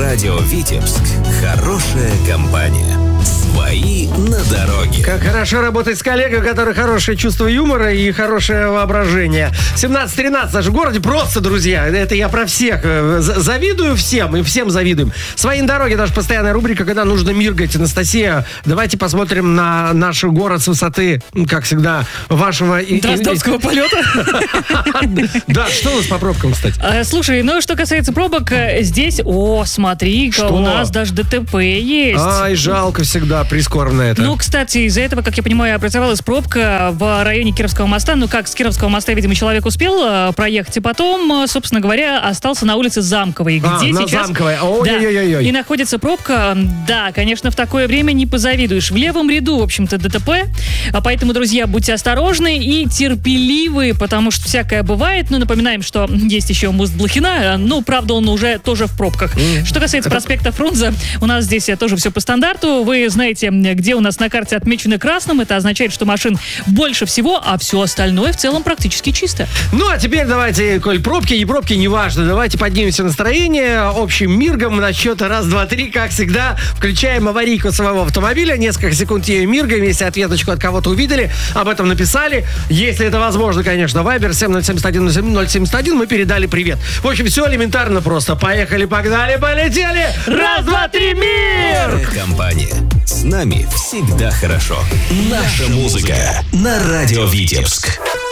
радио Витебск. Хорошая компания. Свои на дороге. Как хорошо работать с коллегой, у которой хорошее чувство юмора и хорошее воображение. 17:13 в нашем городе. Просто, друзья, это я про всех. Завидую всем и всем завидуем. Свои на дороге, наша постоянная рубрика, когда нужно миргать. Анастасия, давайте посмотрим на наш город с высоты, как всегда, вашего... Дроздовского полета. Да, что у нас по пробкам, кстати? Слушай, ну что касается пробок, здесь, смотри-ка, у нас даже ДТП есть. Ай, жалко всегда, прискорбно это. Ну, кстати, из-за этого, как я понимаю, образовалась пробка в районе Кировского моста. Ну, как с Кировского моста, видимо, человек успел проехать, и потом, собственно говоря, остался на улице Замковой, где на сейчас... Замковой. Ой-ой-ой. И находится пробка. Да, конечно, в такое время не позавидуешь. В левом ряду, в общем-то, ДТП. Поэтому, друзья, будьте осторожны и терпеливы, потому что всякое бывает. Ну, напоминаем, что есть еще мост Блохина. Ну, правда, он уже тоже в пробках. Что касается проспекта Фрунзе, у нас здесь тоже все по стандарту. Вы знаете, где у нас на карте отмечено красным. Это означает, что машин больше всего, а все остальное в целом практически чисто. Ну, а теперь давайте, коль пробки, не пробки, неважно, давайте поднимемся настроение общим миргом на счет 1, 2, 3, как всегда, включаем аварийку своего автомобиля, несколько секунд ею миргаем, если ответочку от кого-то увидели, об этом написали, если это возможно, конечно, Вайбер 7071 мы передали привет. В общем, все элементарно просто. Поехали, погнали, полетели! 1, 2, 3, мир! Компания. С нами всегда хорошо. Наша музыка на радио Витебск.